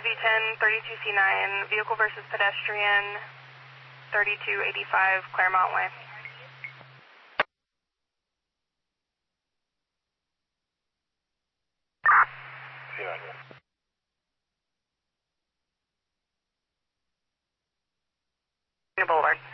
V10, 32C9, vehicle versus pedestrian, 3285 Claremont Way. Boulevard.